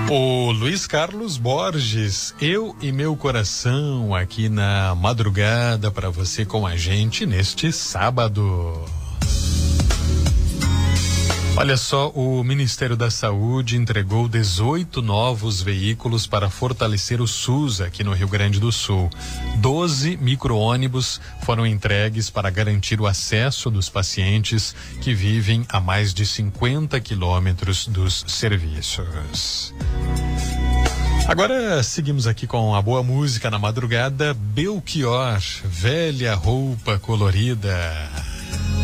O Luiz Carlos Borges, Eu e Meu Coração, aqui na madrugada para você com a gente neste sábado. Olha só, o Ministério da Saúde entregou 18 novos veículos para fortalecer o SUS aqui no Rio Grande do Sul. 12 micro-ônibus foram entregues para garantir o acesso dos pacientes que vivem a mais de 50 quilômetros dos serviços. Agora seguimos aqui com a boa música na madrugada. Belchior, Velha Roupa Colorida.